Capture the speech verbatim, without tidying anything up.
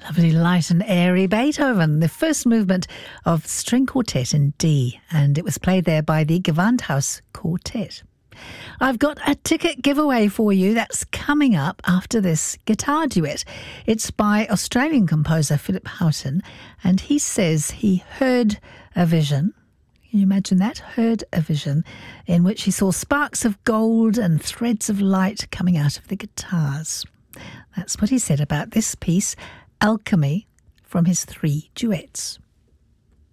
Lovely, light and airy Beethoven, the first movement of String Quartet in D, and it was played there by the Gewandhaus Quartet. I've got a ticket giveaway for you that's coming up after this guitar duet. It's by Australian composer Philip Houghton, and he says he heard a vision. Can you imagine that? Heard a vision in which he saw sparks of gold and threads of light coming out of the guitars. That's what he said about this piece, Alchemy, from his three duets.